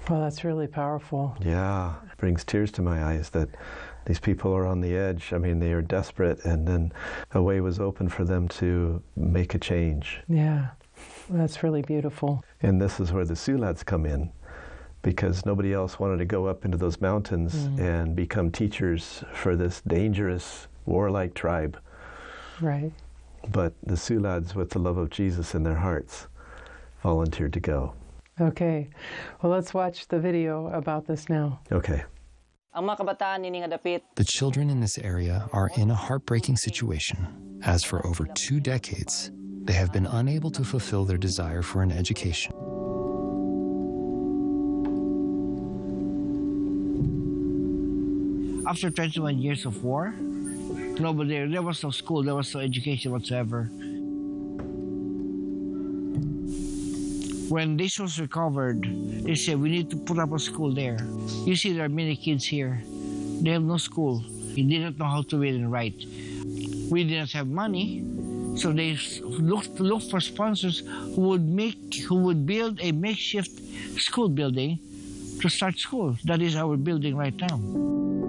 Well, that's really powerful. Yeah, it brings tears to my eyes that these people are on the edge. I mean, they are desperate, and then a way was open for them to make a change. Yeah, that's really beautiful. And this is where the Sioux lads come in, because nobody else wanted to go up into those mountains and become teachers for this dangerous, warlike tribe. Right. But the Sioux lads, with the love of Jesus in their hearts, volunteered to go. Okay. Well, let's watch the video about this now. Okay. The children in this area are in a heartbreaking situation, as for over 2 decades, they have been unable to fulfill their desire for an education. After 21 years of war, there was no school, there was no education whatsoever. When this was recovered, they said, we need to put up a school there. You see, there are many kids here. They have no school. They didn't know how to read and write. We didn't have money, so they looked for sponsors who would build a makeshift school building to start school. That is our building right now.